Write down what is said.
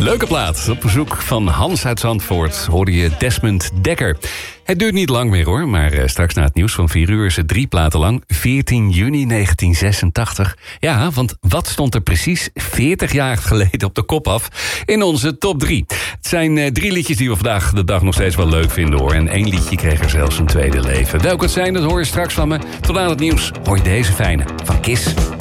Leuke plaat. Op bezoek van Hans uit Zandvoort hoorde je Desmond Dekker. Het duurt niet lang meer hoor, maar straks na het nieuws van 4 uur is het 3 platen lang. 14 juni 1986. Ja, want wat stond er precies 40 jaar geleden op de kop af in onze top 3? Het zijn 3 liedjes die we vandaag de dag nog steeds wel leuk vinden hoor. En 1 liedje kreeg er zelfs een tweede leven. Welke het zijn, dat hoor je straks van me. Tot aan het nieuws hoor je deze fijne van Kiss.